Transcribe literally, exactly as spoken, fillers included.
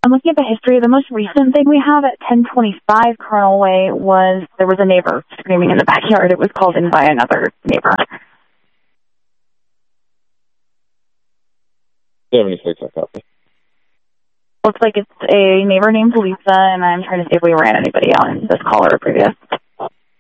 I'm looking at the history. The most recent thing we have at ten twenty-five Colonel Way was there was a neighbor screaming in the backyard. It was called in by another neighbor. Do you have any six copy? Looks like it's a neighbor named Lisa, and I'm trying to see if we ran anybody on this call or previous.